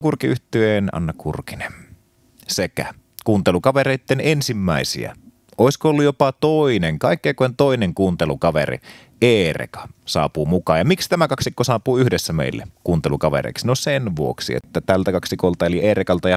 Kurki-yhtyeen Anna Kurkinen sekä kuuntelukavereitten ensimmäisiä. Olisiko ollut jopa kaikkein toinen kuuntelukaveri, Eereka, saapuu mukaan. Ja miksi tämä kaksikko saapuu yhdessä meille kuuntelukavereiksi? No sen vuoksi, että tältä kaksikolta eli Eerekalta ja